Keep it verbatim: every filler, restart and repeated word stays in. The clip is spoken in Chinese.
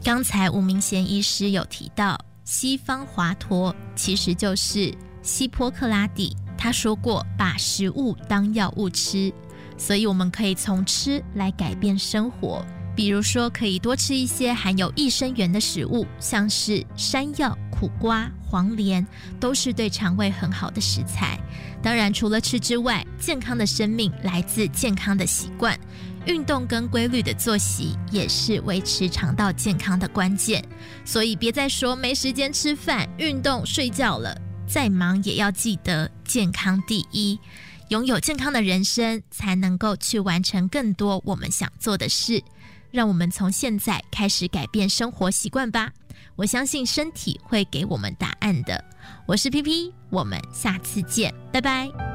刚才吴明贤医师有提到西方华佗其实就是希波克拉底，他说过把食物当药物吃，所以我们可以从吃来改变生活。比如说可以多吃一些含有益生元的食物，像是山药、苦瓜、黄连都是对肠胃很好的食材。当然除了吃之外，健康的生命来自健康的习惯，运动跟规律的作息也是维持肠道健康的关键。所以别再说没时间吃饭、运动、睡觉了，再忙也要记得健康第一。拥有健康的人生，才能够去完成更多我们想做的事。让我们从现在开始改变生活习惯吧，我相信身体会给我们答案的。我是 P P， 我们下次见，拜拜。